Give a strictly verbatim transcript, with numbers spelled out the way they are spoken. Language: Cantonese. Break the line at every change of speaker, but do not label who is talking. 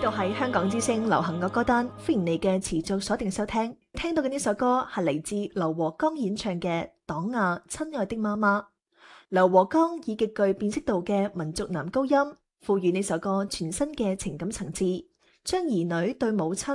度係香港之聲流行樂歌單，歡迎你嘅持續鎖定收聽。聽到嘅呢首歌係嚟自劉和剛演唱嘅《黨啊，親愛的媽媽》。劉和剛以極具辨識度嘅民族男高音，賦予呢首歌全新嘅情感層次，將兒女對母親